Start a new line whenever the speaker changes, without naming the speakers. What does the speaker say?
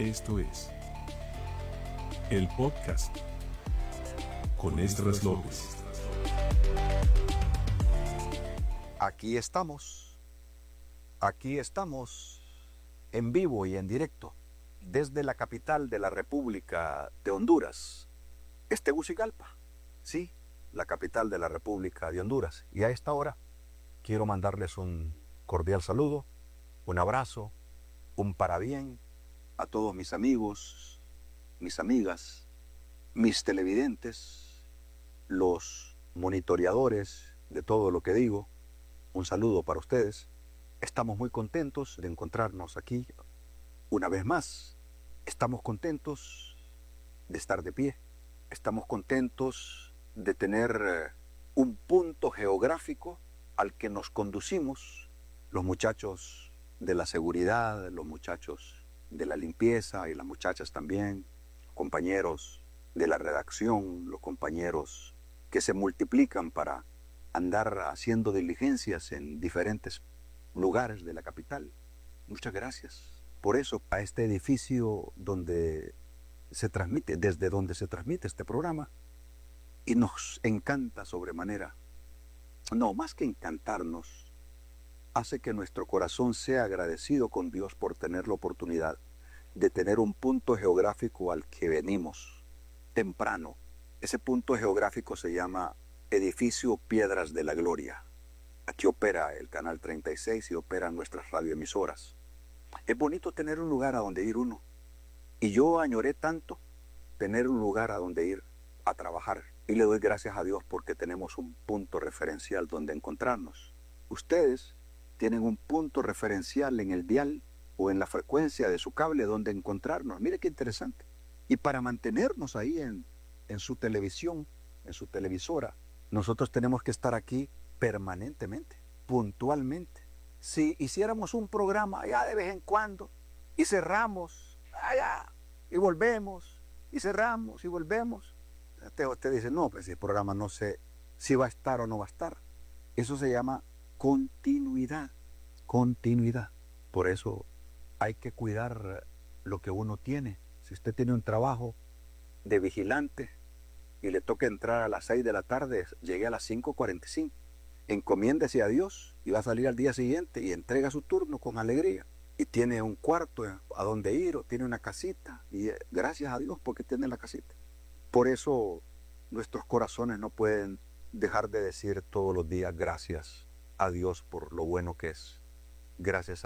Esto es el podcast con Esdras López.
Aquí estamos en vivo y en directo desde la capital de la República de Honduras, Tegucigalpa, sí, la capital de la República de Honduras. Y a esta hora quiero mandarles un cordial saludo, un abrazo, un parabién a todos mis amigos, mis amigas, mis televidentes, los monitoreadores de todo lo que digo. Un saludo para ustedes. Estamos muy contentos de encontrarnos aquí una vez más. Estamos contentos de estar de pie. Estamos contentos de tener un punto geográfico al que nos conducimos los muchachos de la seguridad, los muchachos de la limpieza y las muchachas también, compañeros de la redacción, los compañeros que se multiplican para andar haciendo diligencias en diferentes lugares de la capital. Muchas gracias. Por eso, a este edificio donde se transmite, desde donde se transmite este programa, y nos encanta sobremanera, no, más que encantarnos, hace que nuestro corazón sea agradecido con Dios por tener la oportunidad de tener un punto geográfico al que venimos temprano. Ese punto geográfico se llama Edificio Piedras de la Gloria. Aquí opera el Canal 36 y operan nuestras radioemisoras. Es bonito tener un lugar a donde ir uno. Y yo añoré tanto tener un lugar a donde ir a trabajar. Y le doy gracias a Dios porque tenemos un punto referencial donde encontrarnos. Ustedes tienen un punto referencial en el dial o en la frecuencia de su cable donde encontrarnos. Mire qué interesante. Y para mantenernos ahí en su televisión, en su televisora, nosotros tenemos que estar aquí permanentemente, puntualmente. Si hiciéramos un programa allá de vez en cuando y cerramos allá y volvemos y cerramos y volvemos, usted dice, no, pues el programa no sé si va a estar o no va a estar. Eso se llama continuidad. Por eso hay que cuidar lo que uno tiene. Si usted tiene un trabajo de vigilante y le toca entrar a las 6 de la tarde, llegue a las 5:45. Encomiéndese a Dios y va a salir al día siguiente y entrega su turno con alegría. Y tiene un cuarto a donde ir o tiene una casita. Y gracias a Dios porque tiene la casita. Por eso nuestros corazones no pueden dejar de decir todos los días gracias a Dios por lo bueno que es. Gracias